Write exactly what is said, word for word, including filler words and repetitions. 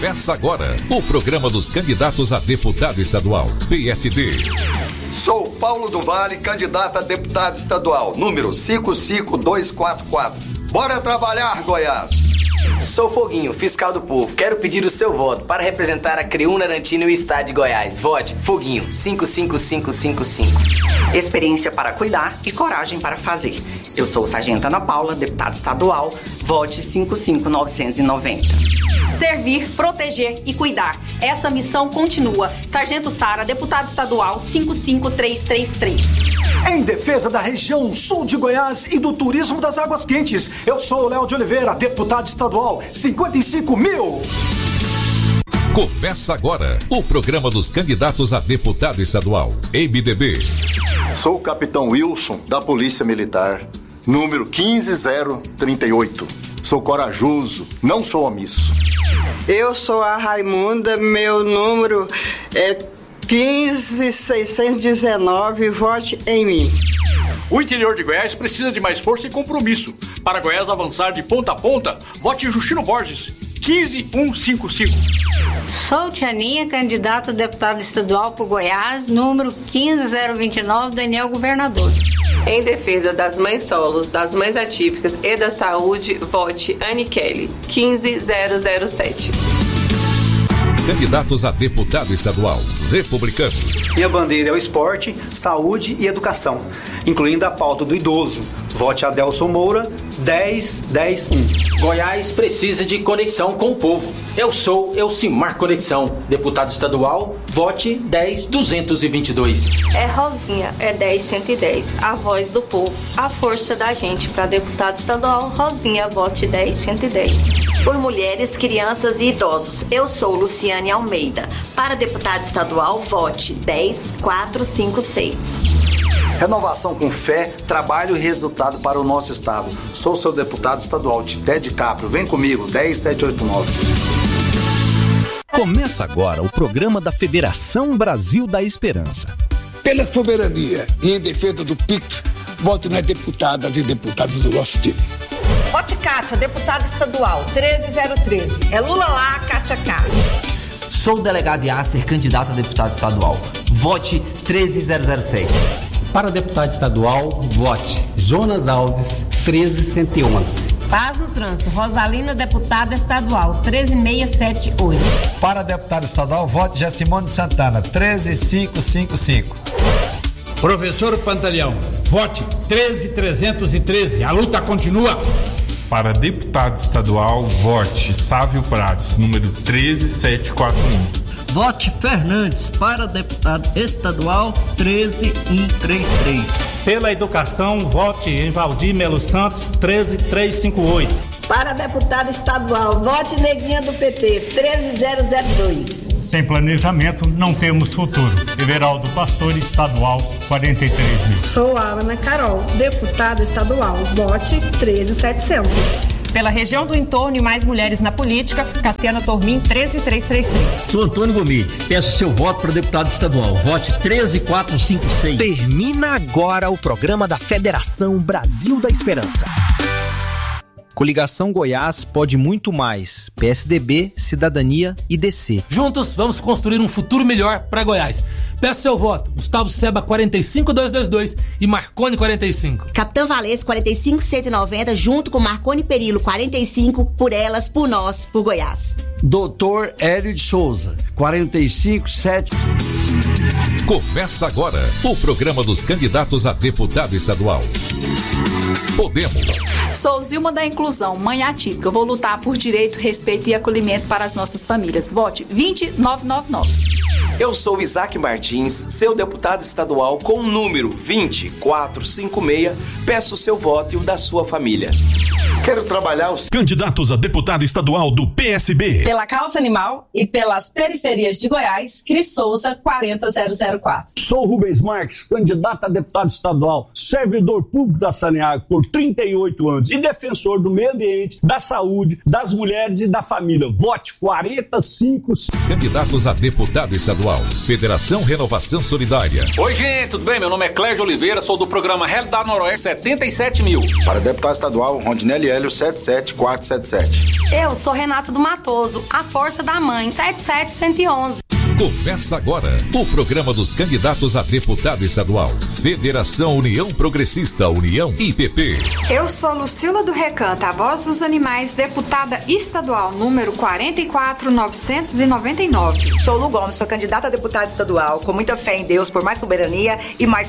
Começa agora o programa dos candidatos a deputado estadual, P S D. Sou Paulo do Vale, candidato a deputado estadual, número cinco cinco dois quatro quatro. Bora trabalhar, Goiás! Sou Foguinho, fiscal do povo. Quero pedir o seu voto para representar a CREUN Narantina e o estado de Goiás. Vote Foguinho, cinco cinco cinco cinco cinco. Experiência para cuidar e coragem para fazer. Eu sou o Sargento Ana Paula, deputado estadual. Vote cinco cinco nove nove zero. Servir, proteger e cuidar. Essa missão continua. Sargento Sara, deputado estadual, cinco cinco três três três. Em defesa da região sul de Goiás e do turismo das águas quentes, eu sou o Léo de Oliveira, deputado estadual, cinquenta e cinco mil. Começa agora o programa dos candidatos a deputado estadual, M D B. Sou o capitão Wilson, da Polícia Militar, número quinze zero trinta e oito. Sou corajoso, não sou omisso. Eu sou a Raimunda, meu número é quinze seiscentos e dezenove, vote em mim. O interior de Goiás precisa de mais força e compromisso. Para Goiás avançar de ponta a ponta, vote Justino Borges, quinze mil cento e cinquenta e cinco. Sou Tianinha, candidata a deputada estadual por Goiás, número quinze zero vinte e nove, Daniel Governador. Em defesa das mães solos, das mães atípicas e da saúde, vote Anne Kelly, quinze zero zero sete. Candidatos a deputado estadual, republicanos. Minha bandeira é o esporte, saúde e educação, incluindo a pauta do idoso. Vote Adelson Moura, dez dez um. Goiás precisa de conexão com o povo. Eu sou Elcimar Conexão, deputado estadual, vote dez duzentos e vinte e dois. É Rosinha, é dez cento e dez, a voz do povo, a força da gente. Para deputado estadual, Rosinha, vote dez cento e dez. Por mulheres, crianças e idosos, eu sou Luciane Almeida. Para deputado estadual, vote dez quatro cinco seis. Renovação com fé, trabalho e resultado para o nosso estado. Sou seu deputado estadual, Tité de Caprio. Vem comigo, dez sete oito nove. Começa agora o programa da Federação Brasil da Esperança. Pela soberania e em defesa do P I C, vote nas deputadas e deputados do nosso time. Vote Kátia, deputada estadual, treze zero treze. É Lula lá, Kátia K. Sou o delegado Yasser, candidato a deputado estadual. Vote treze zero zero sete. Para deputado estadual, vote Jonas Alves, treze cento e onze. Paz no trânsito, Rosalina, deputada estadual, treze mil seiscentos e setenta e oito. Para deputado estadual, vote Jacimone Santana, treze mil quinhentos e cinquenta e cinco. Professor Pantaleão, vote treze mil trezentos e treze. A luta continua. Para deputado estadual, vote Sávio Prates, número treze mil setecentos e quarenta e um. Vote Fernandes para deputado estadual treze mil cento e trinta e três. Pela educação, vote em Valdir Melo Santos treze mil trezentos e cinquenta e oito. Para deputado estadual, vote Neguinha do P T treze mil zero dois. Sem planejamento, não temos futuro. Everaldo Pastor, estadual, quarenta e três mil. Sou a Ana Carol, deputada estadual, vote treze mil e setecentos. Pela região do entorno e mais mulheres na política, Cassiana Tormin, treze mil trezentos e trinta e três. Sou Antônio Gomide. Peço seu voto para deputado estadual. Vote treze mil quatrocentos e cinquenta e seis. Termina agora o programa da Federação Brasil da Esperança. Coligação Goiás pode muito mais. P S D B, Cidadania e D C. Juntos vamos construir um futuro melhor para Goiás. Peço seu voto. Gustavo Seba quarenta e cinco mil duzentos e vinte e dois e Marconi quarenta e cinco. Capitão Valês quarenta e cinco mil cento e noventa junto com Marconi Perillo quarenta e cinco, por elas, por nós, por Goiás. Doutor Hélio de Souza quarenta e cinco mil setecentos. Começa agora o programa dos candidatos a deputado estadual. Podemos. Sou Zilma da Inclusão, mãe atípica. Eu vou lutar por direito, respeito e acolhimento para as nossas famílias. Vote vinte mil novecentos e noventa e nove. Eu sou Isaac Martins, seu deputado estadual com o número vinte quatrocentos e cinquenta e seis. Peço o seu voto e o da sua família. Quero trabalhar os candidatos a deputado estadual do P S B. Pela causa animal e pelas periferias de Goiás, Cris Souza, quarenta mil e quatro. Sou Rubens Marques, candidato a deputado estadual, servidor público da Saneago por trinta e oito anos e defensor do meio ambiente, da saúde, das mulheres e da família. Vote quarenta e cinco. Candidatos a deputado estadual Estadual. Federação Renovação Solidária. Oi, gente, tudo bem? Meu nome é Clégio Oliveira, sou do programa Realidade Noroeste, setenta e sete mil. Para deputado estadual, Rondinelli Hélio, setenta e sete mil quatrocentos e setenta e sete. Eu sou Renato do Matoso, a força da mãe, setenta e sete mil cento e onze. Começa agora o programa dos candidatos a deputado estadual. Federação União Progressista, União I P P. Eu sou Lucila do Recanto, a voz dos animais, deputada estadual, número quarenta e quatro mil novecentos e noventa e nove. Sou Lu Gomes, sou candidata a deputada estadual, com muita fé em Deus por mais soberania e mais